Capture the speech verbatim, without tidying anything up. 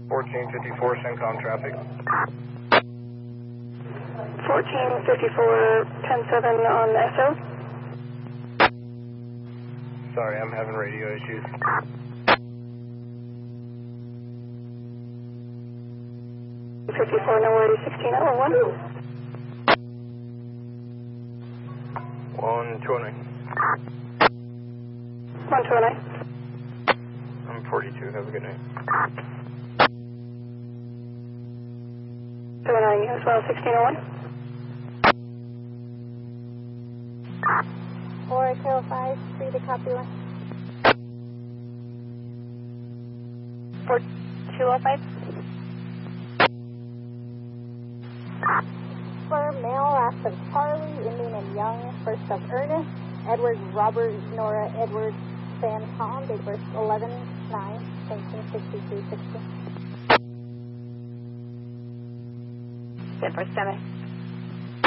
fourteen fifty-four, CENTCOM traffic. fourteen fifty-four, ten seven on S O. Sorry, I'm having radio issues. fifty-four, no worries, sixteen oh one. one two oh nine. one two oh nine. I'm forty-two, have a good night. two oh nine, you as well, sixteen oh one. four two oh five, three to copy one. four two oh five. For male, last of Charlie, Indian and Young, first of Ernest, Edward, Robert, Nora, Edward, Sam, Tom, date of birth eleven nine nineteen sixty-two sixteen. Denver seven.